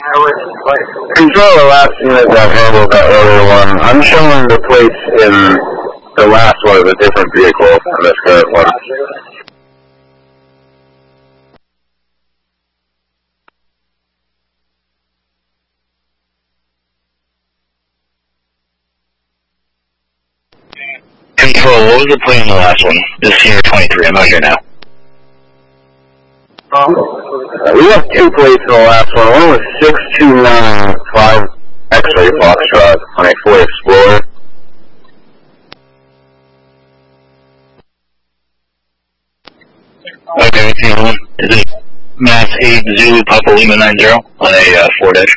Control the last unit that handled that earlier one. I'm showing the plates in the last one of a different vehicle than this current one. Control, what was the plate in the last one? This is Senior 23, I'm out here now. We have two plates in the last one. One was 6295 X-ray Foxtrot on a Ford Explorer. Okay, we see one. Is it Mass 8 Zulu Papa Lima 90 on a Ford Edge?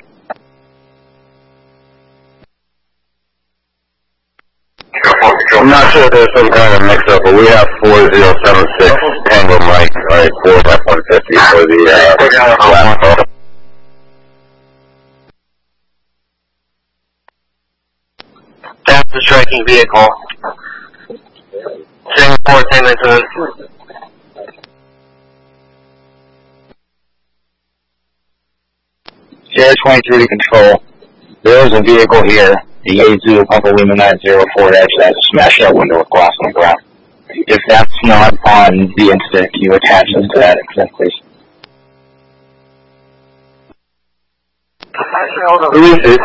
I'm not sure if there's some kind of mix-up, but we have 4076 Tango Mike, alright, Ford F-150 for the last call. That's the striking vehicle. Singapore, Hamilton. Sierra 23 to Control. There is a vehicle here, the Yaesu Papa Lima 90 Ford Edge that smashed out window with glass on the ground. If that's not on the incident, can you attach them to that incident, please? Who is it?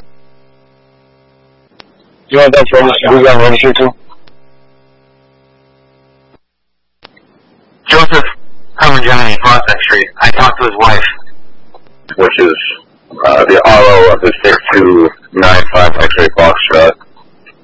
You want that registered? Who's that registered to? Joseph Herman Prospect Street. I talked to his wife. Which is the RO of the 6295 X-ray Foxtrot.